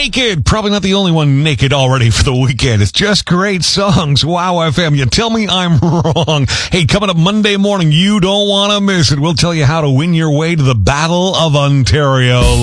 Naked. Probably not the only one naked already for the weekend. It's just great songs. Wow FM. You tell me I'm wrong. Hey, coming up Monday morning, you don't want to miss it. We'll tell you how to win your way to the Battle of Ontario.